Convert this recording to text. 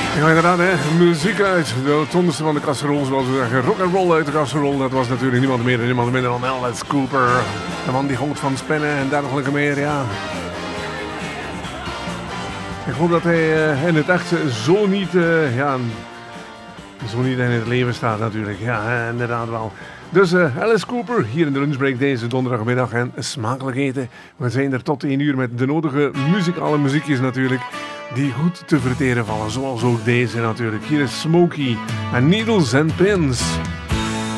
Ja, inderdaad, hè. Muziek uit de tonderste van de casserole, zoals we zeggen. Rock and roll uit de casserole. Dat was natuurlijk niemand meer en niemand minder dan Alice Cooper. De man die houdt van spinnen en dergelijke meer, ja. Ik hoop dat hij in het echt zo niet, zo niet in het leven staat natuurlijk. Ja, inderdaad wel. Dus Alice Cooper hier in de lunchbreak deze donderdagmiddag en smakelijk eten. We zijn er tot 1 uur met de nodige muzikale muziekjes natuurlijk. Die goed te verteren vallen, zoals ook deze natuurlijk. Hier is Smokey en Needles and Pins.